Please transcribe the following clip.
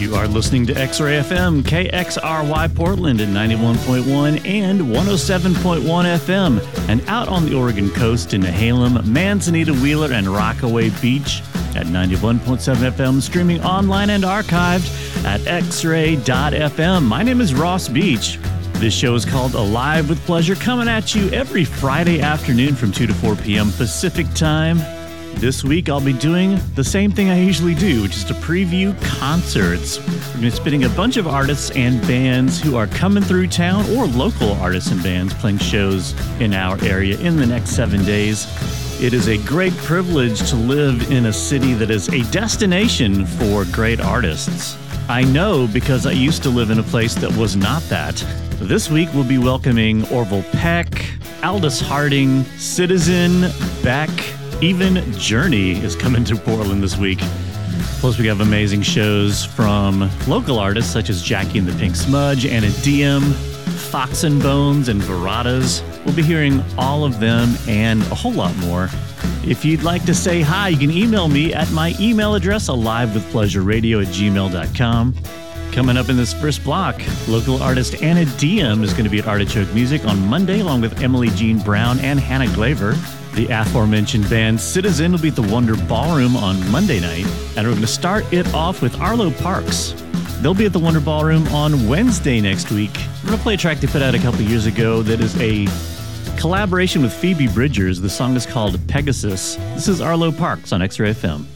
You are listening to X-Ray FM, KXRY Portland at 91.1 and 107.1 FM, and out on the Oregon coast in Nehalem, Manzanita, Wheeler, and Rockaway Beach at 91.7 FM, streaming online and archived at xray.fm. My name is Ross Beach. This show is called Alive with Pleasure, coming at you every Friday afternoon from 2 to 4 p.m. Pacific Time. This week, I'll be doing the same thing I usually do, which is to preview concerts. We're going to be spinning a bunch of artists and bands who are coming through town, or local artists and bands playing shows in our area in the next 7 days. It is a great privilege to live in a city that is a destination for great artists. I know because I used to live in a place that was not that. This week, we'll be welcoming Orville Peck, Aldous Harding, Citizen, Beck. Even Journey is coming to Portland this week. Plus, we have amazing shows from local artists such as Jackie and the Pink Smudge, Anna Diem, Fox and Bones, and Veratas. We'll be hearing all of them and a whole lot more. If you'd like to say hi, you can email me at my email address, alivewithpleasureradio@gmail.com. Coming up in this first block, local artist Anna Diem is going to be at Artichoke Music on Monday, along with Emily Jean Brown and Hannah Glaver. The aforementioned band Citizen will be at the Wonder Ballroom on Monday night. And we're going to start it off with Arlo Parks. They'll be at the Wonder Ballroom on Wednesday next week. We're going to play a track they put out a couple years ago that is a collaboration with Phoebe Bridgers. The song is called Pegasus. This is Arlo Parks on X-Ray FM.